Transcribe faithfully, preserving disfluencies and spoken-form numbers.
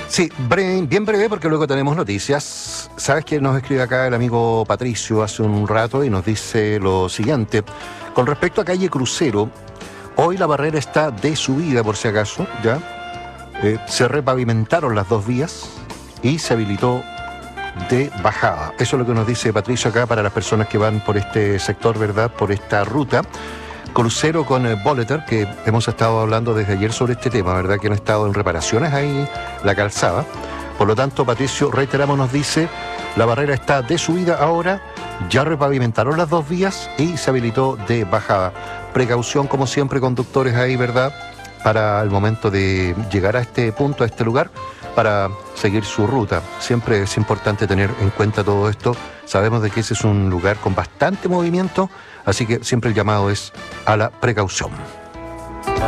Sí, bre- bien breve porque luego tenemos noticias. Sabes que nos escribe acá el amigo Patricio hace un rato y nos dice lo siguiente. Con respecto a calle Crucero, hoy la barrera está de subida por si acaso, ¿ya? Eh, se repavimentaron las dos vías y se habilitó de bajada. Eso es lo que nos dice Patricio acá para las personas que van por este sector, ¿verdad? Por esta ruta. Crucero con eh, Boleter, que hemos estado hablando desde ayer sobre este tema, ¿verdad? Que han estado en reparaciones ahí la calzada. Por lo tanto, Patricio, reiteramos, nos dice, la barrera está de subida ahora, ya repavimentaron las dos vías y se habilitó de bajada. Precaución, como siempre, conductores ahí, ¿verdad? Para el momento de llegar a este punto, a este lugar, para seguir su ruta. Siempre es importante tener en cuenta todo esto. Sabemos de que ese es un lugar con bastante movimiento, así que siempre el llamado es a la precaución.